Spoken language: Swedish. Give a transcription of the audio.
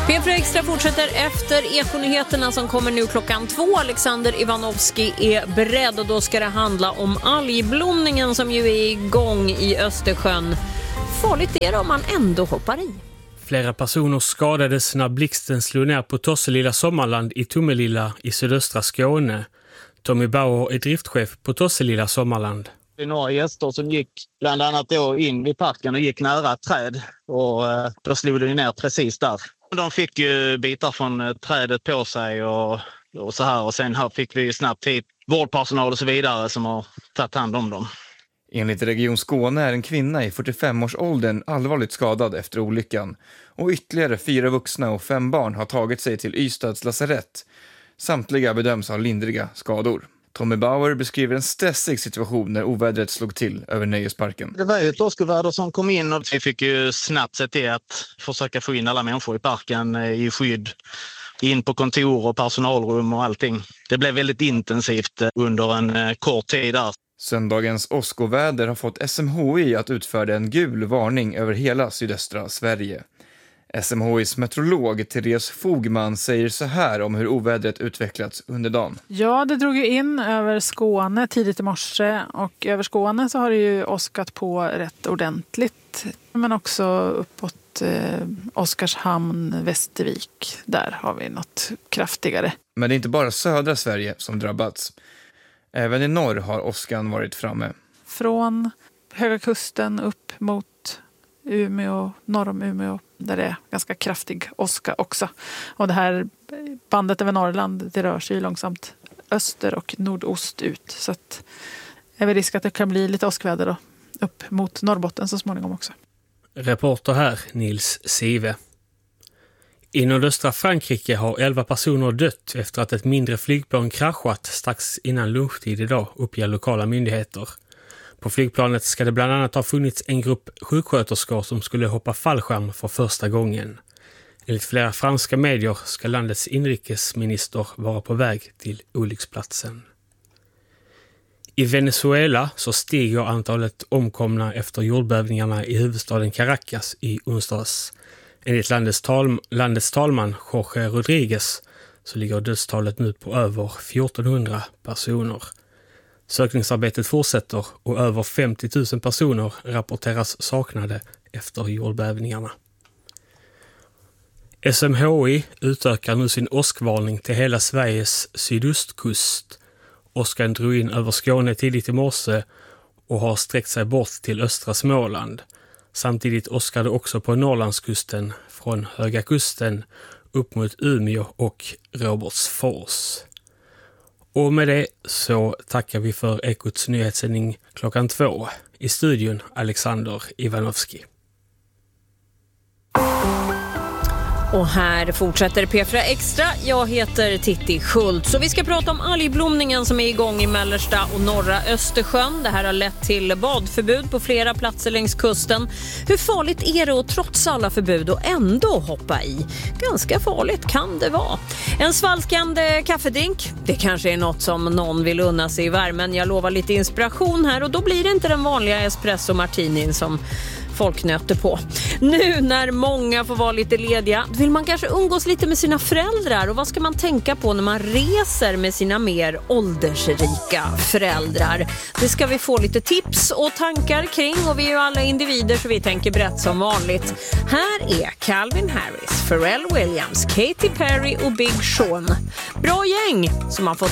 P4 Extra fortsätter efter ekonyheterna som kommer nu klockan 2. Alexander Ivanovski är beredd och då ska det handla om algblomningen som ju är igång i Östersjön. Farligt är det om man ändå hoppar i. Flera personer skadades när blixten slog ner på Tosselilla Sommarland i Tomelilla i sydöstra Skåne. Tommy Bauer är driftchef på Tosselilla Sommarland. Det är några gäster som gick bland annat då in i parken och gick nära ett träd och då slog det ner precis där. De fick ju bitar från trädet på sig och så här och sen här fick vi snabbt hit vårdpersonal och så vidare som har tagit hand om dem. Enligt Region Skåne är en kvinna i 45-årsåldern allvarligt skadad efter olyckan och ytterligare 4 vuxna och 5 barn har tagit sig till Ystads lasarett. Samtliga bedöms ha lindriga skador. Tommy Bauer beskriver en stressig situation när ovädret slog till över nöjesparken. Det var ju ett åskväder som kom in och vi fick ju snabbt se till att försöka få in alla människor i parken i skydd. In på kontor och personalrum och allting. Det blev väldigt intensivt under en kort tid där. Söndagens åskoväder har fått SMHI att utfärda en gul varning över hela sydöstra Sverige. SMHIs meteorolog Therese Fogman säger så här om hur ovädret utvecklats under dagen. Ja, det drog ju in över Skåne tidigt i morse och över Skåne så har det ju åskat på rätt ordentligt. Men också uppåt Oskarshamn, Västervik, där har vi något kraftigare. Men det är inte bara södra Sverige som drabbats. Även i norr har åskan varit framme. Från Höga Kusten upp mot Umeå, norr om Umeå, där det är ganska kraftig åska också. Och det här bandet över Norrland, det rör sig långsamt öster och nordost ut. Så att det är väl risk att det kan bli lite åskväder då, upp mot Norrbotten så småningom också. Reporter här, Nils Sive. I nordöstra Frankrike har 11 personer dött efter att ett mindre flygplan kraschat strax innan lunchtid idag, uppger lokala myndigheter. På flygplanet ska det bland annat ha funnits en grupp sjuksköterskor som skulle hoppa fallskärm för första gången. Enligt flera franska medier ska landets inrikesminister vara på väg till olycksplatsen. I Venezuela så stiger antalet omkomna efter jordbävningarna i huvudstaden Caracas i onsdags. Enligt landets talman Jorge Rodriguez så ligger dödstalet nu på över 1400 personer. Sökningsarbetet fortsätter och över 50 000 personer rapporteras saknade efter jordbävningarna. SMHI utökar nu sin åskvarning till hela Sveriges sydostkust. Åskan drog in över Skåne tidigt i morse och har sträckt sig bort till östra Småland. Samtidigt åskade också på Norrlandskusten från Höga Kusten upp mot Umeå och Robertsfors. Och med det så tackar vi för Ekots nyhetssändning klockan 2. I studion Alexander Ivanovski. Och här fortsätter P4 Extra. Jag heter Titti Schultz och vi ska prata om algblomningen som är igång i mellersta och norra Östersjön. Det här har lett till badförbud på flera platser längs kusten. Hur farligt är det att trots alla förbud och ändå hoppa i? Ganska farligt kan det vara. En svalkande kaffedrink, det kanske är något som någon vill unna sig i värmen. Jag lovar lite inspiration här och då blir det inte den vanliga espresso martinin som folk nöter på. Nu när många får vara lite lediga vill man kanske umgås lite med sina föräldrar. Och vad ska man tänka på när man reser med sina mer åldersrika föräldrar? Det ska vi få lite tips och tankar kring och vi är ju alla individer så vi tänker brett som vanligt. Här är Calvin Harris, Pharrell Williams, Katy Perry och Big Sean. Bra gäng som har fått